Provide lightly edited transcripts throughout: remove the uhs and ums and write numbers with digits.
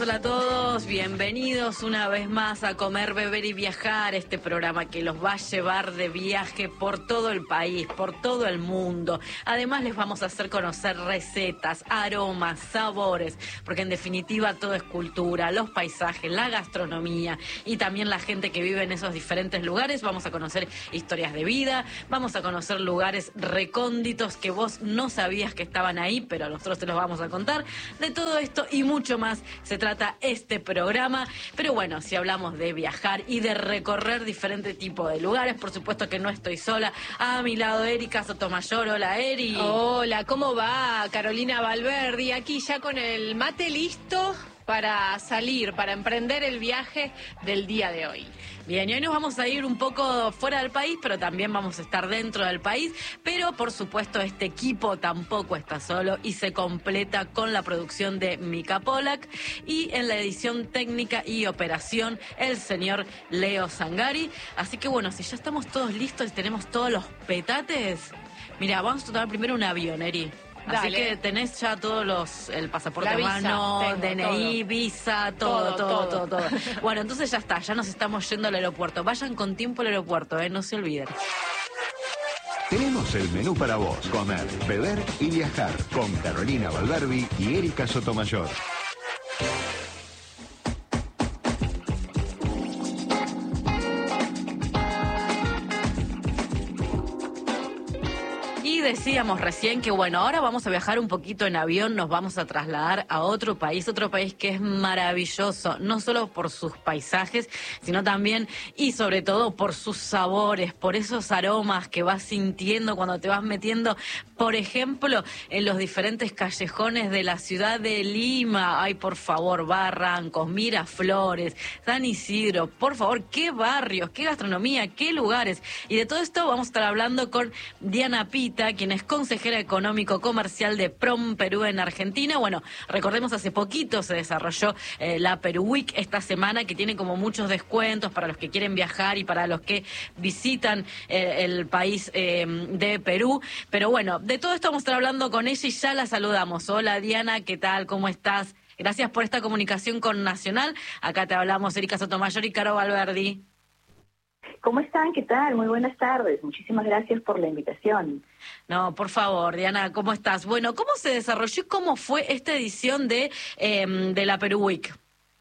Hola a todos, bienvenidos una vez más a Comer, Beber y Viajar, este programa que los va a llevar de viaje por todo el país, por todo el mundo. Además les vamos a hacer conocer recetas, aromas, sabores, porque en definitiva todo es cultura, los paisajes, la gastronomía y también la gente que vive en esos diferentes lugares. Vamos a conocer historias de vida, vamos a conocer lugares recónditos que vos no sabías que estaban ahí, pero nosotros te los vamos a contar. De todo esto y mucho más se trata este programa, pero bueno, si hablamos de viajar y de recorrer diferentes tipos de lugares, por supuesto que no estoy sola. A mi lado Erika Sotomayor. Hola, Eri. Hola, ¿cómo va? Carolina Valverdi, aquí ya con el mate listo para salir, para emprender el viaje del día de hoy. Bien, y hoy nos vamos a ir un poco fuera del país, pero también vamos a estar dentro del país, pero por supuesto este equipo tampoco está solo y se completa con la producción de Mika Polak y en la edición técnica y operación el señor Leo Zangari. Así que bueno, si ya estamos todos listos y tenemos todos los petates, mira, vamos a tomar primero un avión, Eri. Así que tenés ya el pasaporte a mano, DNI, todo. Visa, todo. Bueno, entonces ya está, ya nos estamos yendo al aeropuerto. Vayan con tiempo al aeropuerto, no se olviden. Tenemos el menú para vos, comer, beber y viajar, con Carolina Valverdi y Erika Sotomayor. Decíamos recién que bueno, ahora vamos a viajar un poquito en avión, nos vamos a trasladar a otro país que es maravilloso, no solo por sus paisajes, sino también y sobre todo por sus sabores, por esos aromas que vas sintiendo cuando te vas metiendo, por ejemplo, en los diferentes callejones de la ciudad de Lima. Ay, por favor, Barrancos, Miraflores, San Isidro, por favor, qué barrios, qué gastronomía, qué lugares. Y de todo esto vamos a estar hablando con Diana Pita, quien es consejera económico-comercial de PROM Perú en Argentina. Bueno, recordemos, hace poquito se desarrolló la Perú Week esta semana, que tiene como muchos descuentos para los que quieren viajar y para los que visitan el país de Perú. Pero bueno, de todo esto vamos a estar hablando con ella y ya la saludamos. Hola Diana, ¿qué tal? ¿Cómo estás? Gracias por esta comunicación con Nacional. Acá te hablamos Erika Sotomayor y Caro Valverdi. ¿Cómo están? ¿Qué tal? Muy buenas tardes. Muchísimas gracias por la invitación. No, por favor, Diana, ¿cómo estás? Bueno, ¿cómo se desarrolló y cómo fue esta edición de la Perú Week?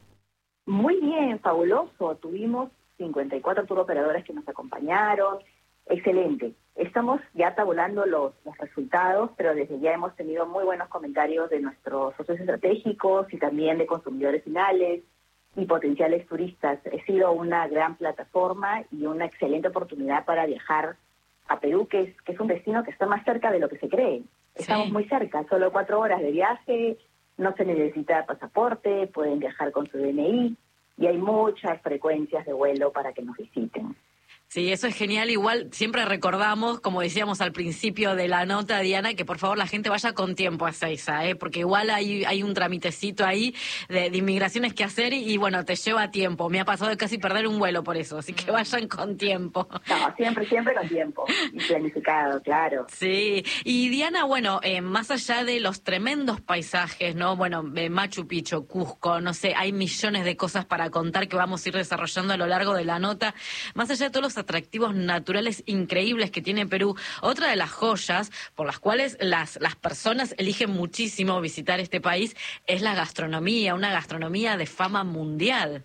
Muy bien, fabuloso. Tuvimos 54 tour operadores que nos acompañaron. Excelente. Estamos ya tabulando los resultados, pero desde ya hemos tenido muy buenos comentarios de nuestros socios estratégicos y también de consumidores finales y potenciales turistas. Ha sido una gran plataforma y una excelente oportunidad para viajar a Perú, que es un destino que está más cerca de lo que se cree. Estamos muy cerca, solo 4 horas de viaje, no se necesita pasaporte, pueden viajar con su DNI y hay muchas frecuencias de vuelo para que nos visiten. Sí, eso es genial. Igual siempre recordamos, como decíamos al principio de la nota, Diana, que por favor la gente vaya con tiempo a Ezeiza, porque igual hay un tramitecito ahí de inmigraciones que hacer y bueno, te lleva tiempo. Me ha pasado de casi perder un vuelo por eso, así que vayan con tiempo. No, siempre con tiempo y planificado, claro. Sí, y Diana, bueno, más allá de los tremendos paisajes, ¿no? Bueno, Machu Picchu, Cusco, no sé, hay millones de cosas para contar que vamos a ir desarrollando a lo largo de la nota. Más allá de todos los atractivos naturales increíbles que tiene Perú, otra de las joyas por las cuales las personas eligen muchísimo visitar este país es la gastronomía, una gastronomía de fama mundial.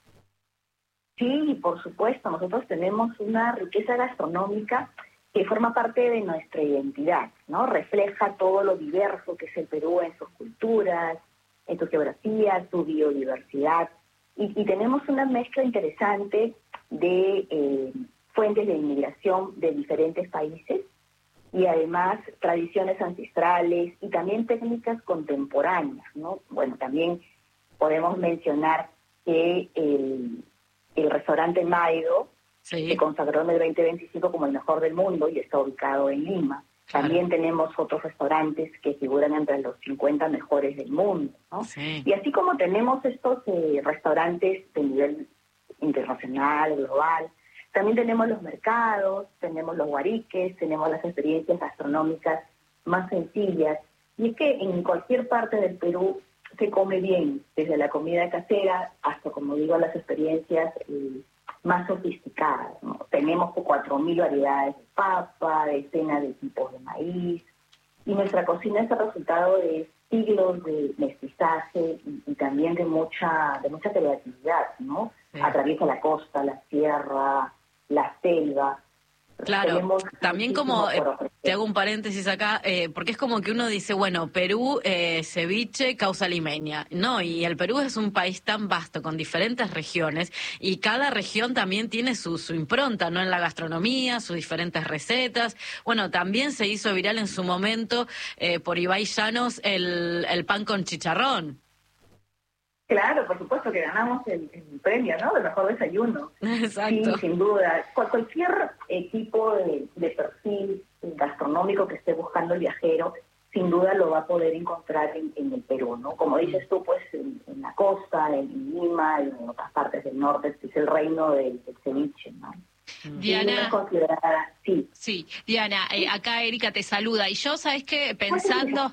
Sí, por supuesto, nosotros tenemos una riqueza gastronómica que forma parte de nuestra identidad, ¿no? Refleja todo lo diverso que es el Perú en sus culturas, en su geografía, su biodiversidad, y tenemos una mezcla interesante de fuentes de inmigración de diferentes países y además tradiciones ancestrales y también técnicas contemporáneas, ¿no? Bueno, también podemos mencionar que el restaurante Maido se consagró en el 2025 como el mejor del mundo y está ubicado en Lima. Claro. También tenemos otros restaurantes que figuran entre los 50 mejores del mundo, ¿no? Sí. Y así como tenemos estos restaurantes de nivel internacional, global, también tenemos los mercados, tenemos los huariques, tenemos las experiencias gastronómicas más sencillas. Y es que en cualquier parte del Perú se come bien, desde la comida casera hasta, como digo, las experiencias más sofisticadas, ¿no? Tenemos 4.000 variedades de papa, decenas de tipos de maíz, y nuestra cocina es el resultado de siglos de mestizaje y también de mucha creatividad, ¿no? Sí. Atraviesa la costa, la sierra, la selva. Claro, Tenemos también como, muchísimo por ofrecer. te hago un paréntesis acá, porque es como que uno dice, bueno, Perú, ceviche, causa limeña. No, y el Perú es un país tan vasto, con diferentes regiones, y cada región también tiene su impronta, ¿no? En la gastronomía, sus diferentes recetas. Bueno, también se hizo viral en su momento, por Ibai Llanos, el pan con chicharrón. Claro, por supuesto que ganamos el premio, ¿no? De mejor desayuno. Exacto. Sí, sin duda. Cualquier tipo de perfil gastronómico que esté buscando el viajero, sin duda lo va a poder encontrar en el Perú, ¿no? Como dices tú, pues en la costa, en Lima, en otras partes del norte, es el reino del ceviche, ¿no? Diana, sí. sí, Diana, acá Erika te saluda. Y yo, ¿sabes qué? Pensando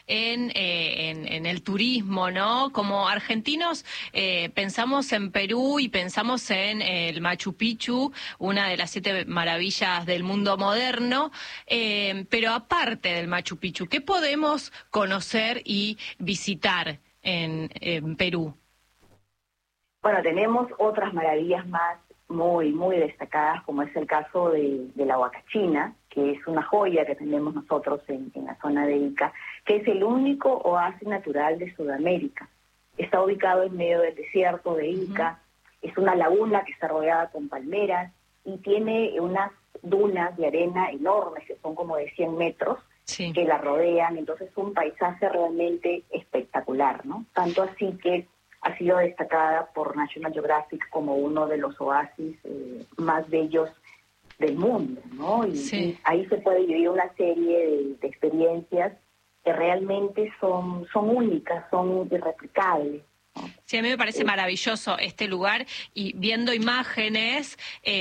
en el turismo, ¿no? Como argentinos pensamos en Perú y pensamos en el Machu Picchu, una de las 7 maravillas del mundo moderno, pero aparte del Machu Picchu, ¿qué podemos conocer y visitar en Perú? Bueno, tenemos otras maravillas más muy, muy destacadas, como es el caso de la Huacachina, que es una joya que tenemos nosotros en la zona de Ica, que es el único oasis natural de Sudamérica. Está ubicado en medio del desierto de Ica, es una laguna que está rodeada con palmeras y tiene unas dunas de arena enormes, que son como de 100 metros, Sí. que la rodean. Entonces es un paisaje realmente espectacular, ¿no? Tanto así que ha sido destacada por National Geographic como uno de los oasis más bellos del mundo, ¿no? Y ahí se puede vivir una serie de experiencias que realmente son únicas, son irreplicables. Sí, a mí me parece maravilloso este lugar y viendo imágenes,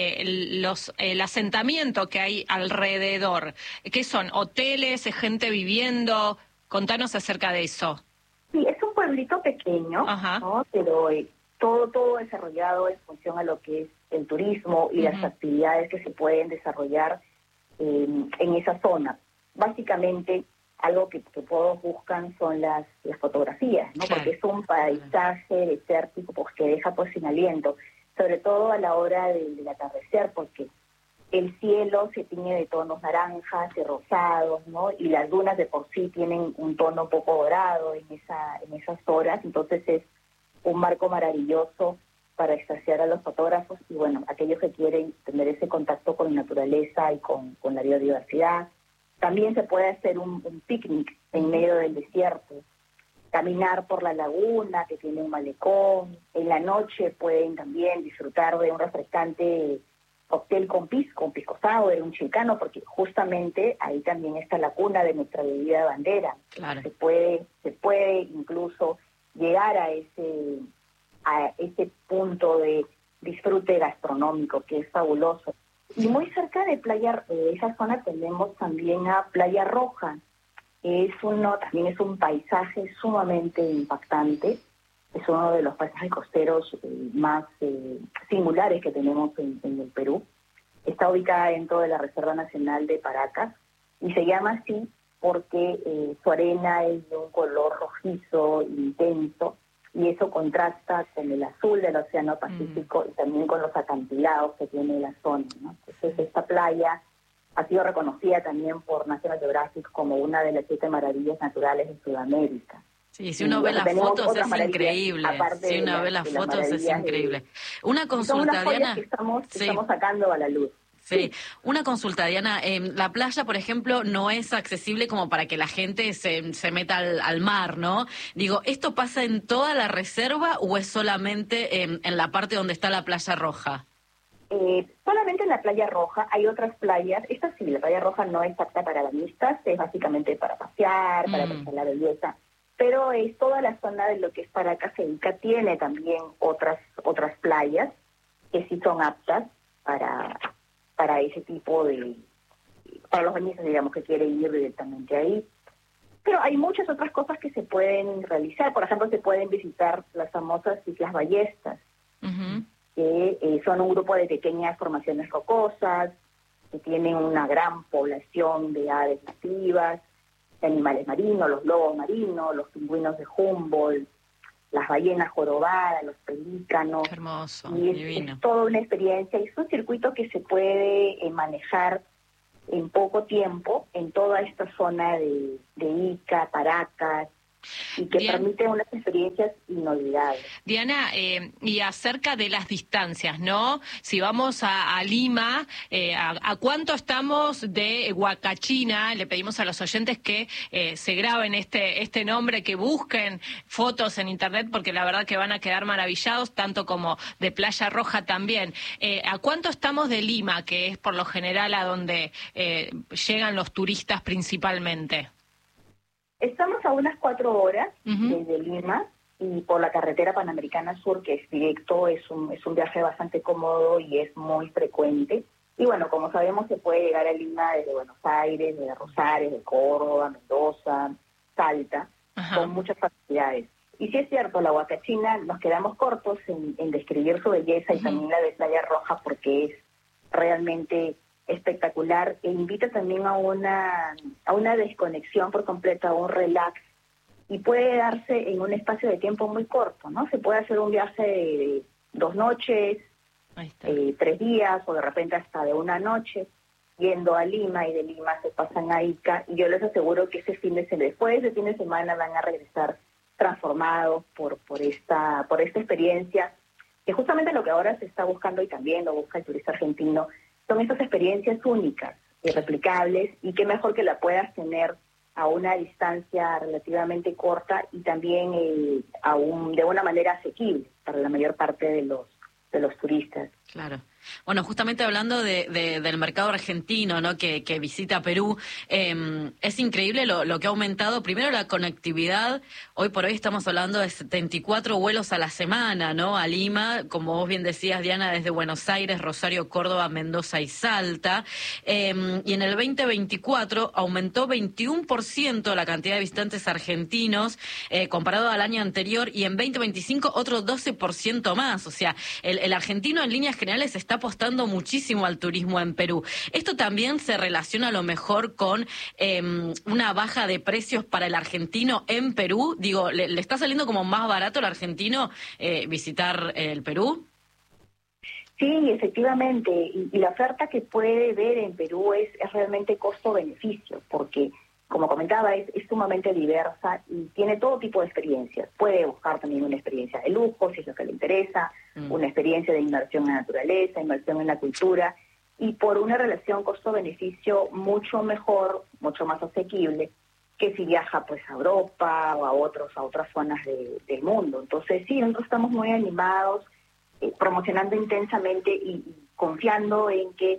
el asentamiento que hay alrededor. ¿Qué son? ¿Hoteles? ¿Gente viviendo? Contanos acerca de eso. Sí, es un pueblito pequeño, ¿no? Pero todo desarrollado en función a lo que es el turismo y las actividades que se pueden desarrollar en esa zona. Básicamente, algo que todos buscan son las fotografías, ¿no? Claro. Porque es un paisaje desértico pues, que deja pues sin aliento, sobre todo a la hora del atardecer, porque el cielo se tiñe de tonos naranjas y rosados, ¿no? Y las dunas de por sí tienen un tono un poco dorado en esas horas, entonces es un marco maravilloso para extasiar a los fotógrafos y, bueno, aquellos que quieren tener ese contacto con la naturaleza y con la biodiversidad. También se puede hacer un picnic en medio del desierto, caminar por la laguna que tiene un malecón. En la noche pueden también disfrutar de un refrescante cóctel con pisco sour, un chilcano, porque justamente ahí también está la cuna de nuestra bebida de bandera. Claro. Se puede incluso llegar a ese punto de disfrute gastronómico que es fabuloso. Y muy cerca de esa zona tenemos también a Playa Roja. También es un paisaje sumamente impactante. Es uno de los paisajes costeros más singulares que tenemos en el Perú. Está ubicada dentro de la Reserva Nacional de Paracas y se llama así porque su arena es de un color rojizo intenso y eso contrasta con el azul del Océano Pacífico y también con los acantilados que tiene la zona, ¿no? Entonces esta playa ha sido reconocida también por National Geographic como una de las 7 maravillas naturales de Sudamérica. Sí, si uno ve las fotos es increíble. Si uno ve las fotos es increíble. Una consulta, Diana. Que estamos sacando a la luz. Sí, una consulta, Diana. La playa, por ejemplo, no es accesible como para que la gente se meta al mar, ¿no? Digo, ¿esto pasa en toda la reserva o es solamente en la parte donde está la Playa Roja? Solamente en la Playa Roja. Hay otras playas. Esta sí, la Playa Roja no es apta para bañistas, es básicamente para pasear, para apreciar la belleza. Pero es toda la zona de lo que es Paracas e Ica tiene también otras playas que sí son aptas para ese tipo para los bañistas, digamos, que quieren ir directamente ahí. Pero hay muchas otras cosas que se pueden realizar. Por ejemplo, se pueden visitar las famosas Islas Ballestas, que son un grupo de pequeñas formaciones rocosas, que tienen una gran población de aves nativas, de animales marinos, los lobos marinos, los pingüinos de Humboldt, las ballenas jorobadas, los pelícanos. Qué hermoso, y divino. es toda una experiencia, y es un circuito que se puede manejar en poco tiempo en toda esta zona de Ica, Paracas, y que permite unas experiencias inolvidables. Diana, y acerca de las distancias, ¿no? Si vamos a Lima, ¿a cuánto estamos de Huacachina? Le pedimos a los oyentes que se graben este nombre, que busquen fotos en internet, porque la verdad que van a quedar maravillados, tanto como de Playa Roja también. ¿A cuánto estamos de Lima, que es por lo general a donde llegan los turistas principalmente? Estamos a unas 4 horas desde Lima, y por la carretera Panamericana Sur, que es directo, es un viaje bastante cómodo y es muy frecuente. Y bueno, como sabemos, se puede llegar a Lima desde Buenos Aires, desde Rosario, de Córdoba, Mendoza, Salta, con muchas facilidades. Y sí es cierto, la Huacachina, nos quedamos cortos en describir su belleza, y también la de Playa Roja, porque es realmente espectacular, e invita también a una desconexión por completo, a un relax, y puede darse en un espacio de tiempo muy corto, ¿no? Se puede hacer un viaje de 2 noches, 3 días, o de repente hasta de 1 noche, yendo a Lima, y de Lima se pasan a Ica, y yo les aseguro que después de fin de semana van a regresar transformados por esta experiencia, que justamente lo que ahora se está buscando, y también lo busca el turista argentino, son estas experiencias únicas, irreplicables, y qué mejor que la puedas tener a una distancia relativamente corta, y también de una manera asequible para la mayor parte de los turistas. Claro. Bueno, justamente hablando del mercado argentino, ¿no?, que visita Perú, es increíble lo que ha aumentado. Primero, la conectividad. Hoy por hoy estamos hablando de 74 vuelos a la semana, ¿no?, a Lima, como vos bien decías, Diana, desde Buenos Aires, Rosario, Córdoba, Mendoza y Salta. Y en el 2024 aumentó 21% la cantidad de visitantes argentinos comparado al año anterior, y en 2025 otro 12% más. O sea, el argentino en líneas generales está apostando muchísimo al turismo en Perú. ¿Esto también se relaciona a lo mejor con una baja de precios para el argentino en Perú? Digo, ¿le está saliendo como más barato al argentino visitar el Perú? Sí, efectivamente, y la oferta que puede ver en Perú es realmente costo-beneficio, porque, como comentaba, es sumamente diversa y tiene todo tipo de experiencias. Puede buscar también una experiencia de lujo, si es lo que le interesa, una experiencia de inmersión en la naturaleza, inmersión en la cultura, y por una relación costo-beneficio mucho mejor, mucho más asequible, que si viaja pues a Europa o a otras zonas del mundo. Entonces sí, nosotros estamos muy animados, promocionando intensamente y confiando en que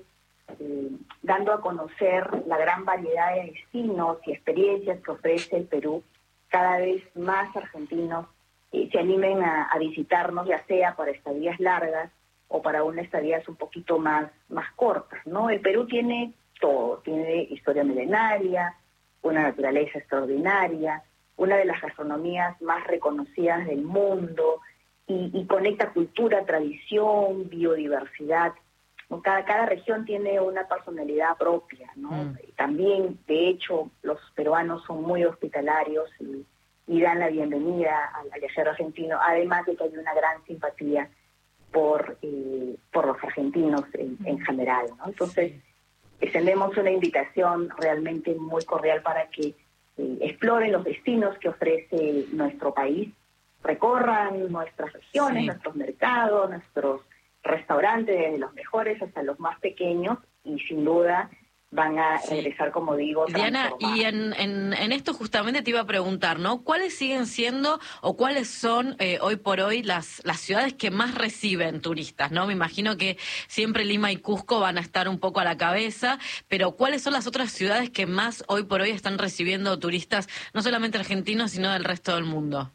dando a conocer la gran variedad de destinos y experiencias que ofrece el Perú, cada vez más argentinos se animen a visitarnos, ya sea para estadías largas o para unas estadías un poquito más cortas, ¿no? El Perú tiene todo, tiene historia milenaria, una naturaleza extraordinaria, una de las gastronomías más reconocidas del mundo, y conecta cultura, tradición, biodiversidad. Cada región tiene una personalidad propia, ¿no? También, de hecho, los peruanos son muy hospitalarios y dan la bienvenida al viajero argentino, además de que hay una gran simpatía por los argentinos en general, ¿no? Entonces, extendemos una invitación realmente muy cordial para que exploren los destinos que ofrece nuestro país, recorran nuestras regiones, nuestros mercados, nuestros restaurantes, desde los mejores hasta los más pequeños, y sin duda van a regresar, como digo, Diana, y en esto justamente te iba a preguntar, ¿no? ¿Cuáles siguen siendo o cuáles son hoy por hoy las ciudades que más reciben turistas, ¿no? Me imagino que siempre Lima y Cusco van a estar un poco a la cabeza, pero ¿cuáles son las otras ciudades que más hoy por hoy están recibiendo turistas, no solamente argentinos, sino del resto del mundo?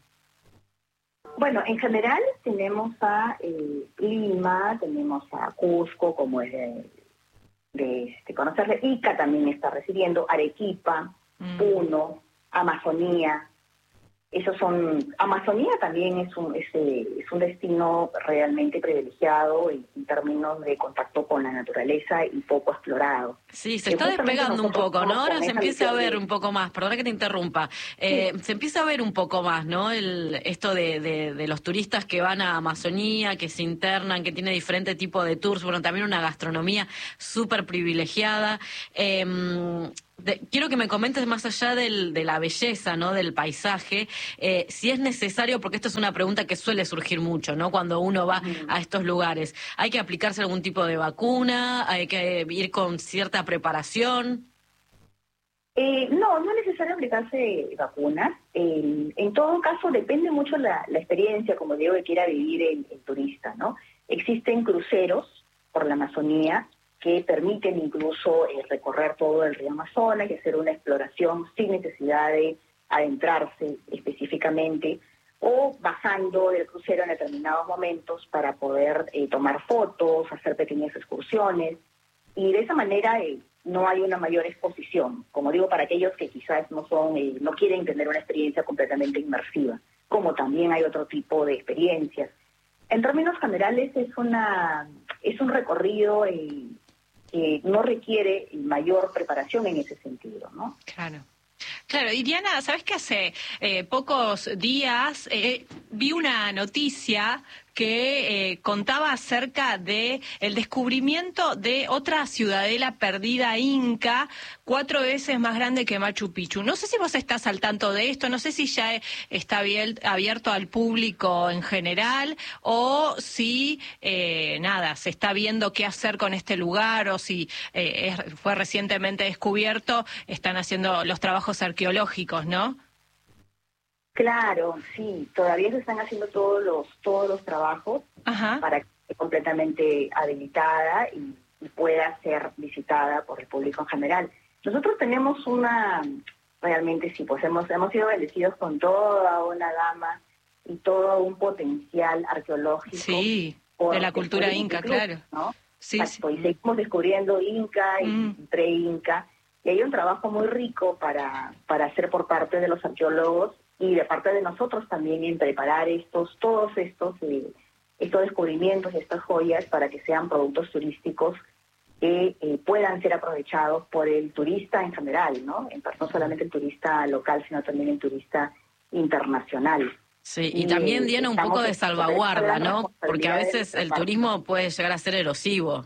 Bueno, en general tenemos a Lima, tenemos a Cusco, como es de conocerle. Ica también está recibiendo, Arequipa, Puno, Amazonía. Amazonía también es un destino realmente privilegiado en términos de contacto con la naturaleza y poco explorado. Sí, se está despegando un poco, ¿no? Ahora se empieza a ver un poco más, perdona que te interrumpa, se empieza a ver un poco más, ¿no? Esto de los turistas que van a Amazonía, que se internan, que tiene diferente tipo de tours, bueno, también una gastronomía súper privilegiada. Quiero que me comentes más allá de la belleza, ¿no? Del paisaje, si es necesario, porque esto es una pregunta que suele surgir mucho, ¿no? Cuando uno va a estos lugares, ¿hay que aplicarse algún tipo de vacuna? ¿Hay que ir con cierta preparación? No es necesario aplicarse vacunas. En todo caso, depende mucho la experiencia, como digo, que quiera vivir el turista, ¿no? Existen cruceros por la Amazonía que permiten incluso recorrer todo el río Amazonas y hacer una exploración sin necesidad de adentrarse específicamente, o bajando del crucero en determinados momentos para poder tomar fotos, hacer pequeñas excursiones, y de esa manera no hay una mayor exposición, como digo, para aquellos que quizás no quieren tener una experiencia completamente inmersiva, como también hay otro tipo de experiencias. En términos generales es un recorrido que no requiere mayor preparación en ese sentido, ¿no? Claro, y Diana, ¿sabes qué? Hace pocos días vi una noticia que contaba acerca de el descubrimiento de otra ciudadela perdida inca, 4 veces más grande que Machu Picchu. No sé si vos estás al tanto de esto, no sé si ya está abierto al público en general, o si, se está viendo qué hacer con este lugar, o si fue recientemente descubierto, están haciendo los trabajos arqueológicos, ¿no? Claro, sí, todavía se están haciendo todos los trabajos para que esté completamente habilitada y pueda ser visitada por el público en general. Nosotros tenemos realmente sí, pues hemos sido bendecidos con toda una gama y todo un potencial arqueológico. Sí, de la cultura inca, claro. ¿No? Sí, exacto, sí. Y seguimos descubriendo inca y pre-inca, y hay un trabajo muy rico para hacer por parte de los arqueólogos y de parte de nosotros también en preparar todos estos descubrimientos y estas joyas para que sean productos turísticos que puedan ser aprovechados por el turista en general, ¿no? No solamente el turista local, sino también el turista internacional. Sí, y también, Diana, un poco de salvaguarda, ¿no? Porque a veces el turismo puede llegar a ser erosivo.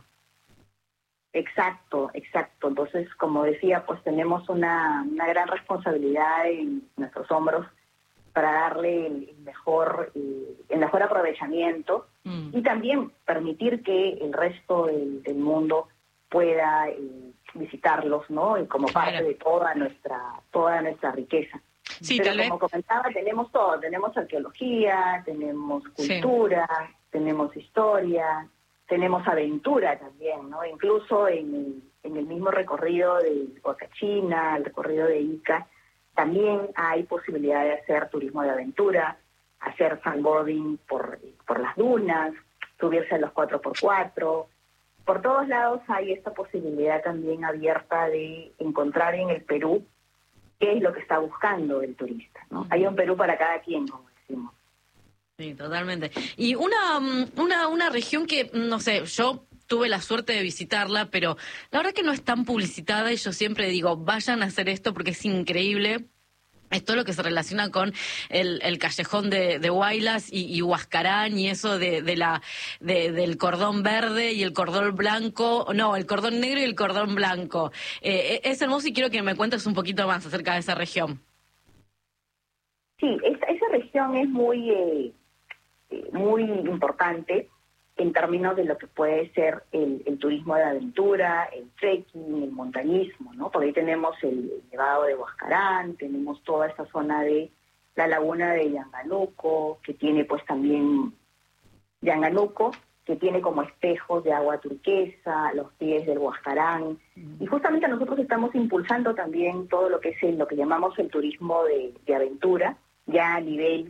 Exacto. Entonces, como decía, pues tenemos una gran responsabilidad en nuestros hombros para darle el mejor aprovechamiento y también permitir que el resto del mundo pueda visitarlos, ¿no? Y como parte de toda nuestra riqueza. Sí, pero como comentaba, tenemos todo, tenemos arqueología, tenemos cultura, tenemos historia, tenemos aventura también, ¿no? Incluso en el mismo recorrido de Huacachina, el recorrido de Ica, también hay posibilidad de hacer turismo de aventura, hacer sandboarding por las dunas, subirse a los 4x4. Por todos lados hay esta posibilidad también abierta de encontrar en el Perú qué es lo que está buscando el turista, ¿no? Hay un Perú para cada quien, como decimos. Sí, totalmente. Y una región que, no sé, yo tuve la suerte de visitarla, pero la verdad que no es tan publicitada y yo siempre digo, vayan a hacer esto porque es increíble. Es todo lo que se relaciona con el callejón de Huaylas y Huascarán y eso del cordón verde y el cordón blanco, no, el cordón negro y el cordón blanco. Es hermoso y quiero que me cuentes un poquito más acerca de esa región. Sí, esa región es muy importante en términos de lo que puede ser el turismo de aventura, el trekking, el montañismo, ¿no? Por ahí tenemos el Nevado de Huascarán, tenemos toda esta zona de la laguna de Yanganuco, que tiene pues también Yanganuco, que tiene como espejos de agua turquesa, los pies del Huascarán, y justamente nosotros estamos impulsando también todo lo que es lo que llamamos el turismo de aventura, ya a nivel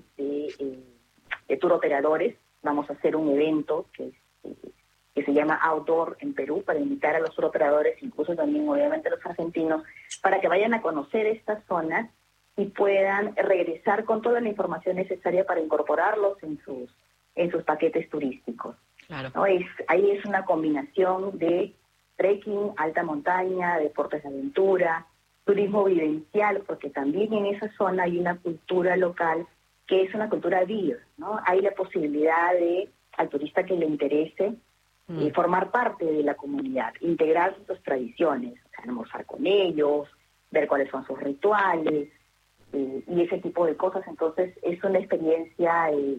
de tour operadores. Vamos a hacer un evento que se llama Outdoor en Perú para invitar a los tour operadores, incluso también obviamente a los argentinos, para que vayan a conocer estas zonas y puedan regresar con toda la información necesaria para incorporarlos en sus paquetes turísticos. Claro. ¿No? Ahí es una combinación de trekking, alta montaña, deportes de aventura, turismo vivencial, porque también en esa zona hay una cultura local que es una cultura viva, ¿no? Hay la posibilidad de, al turista que le interese, formar parte de la comunidad, integrar sus tradiciones, o sea, almorzar con ellos, ver cuáles son sus rituales, y ese tipo de cosas. Entonces es una experiencia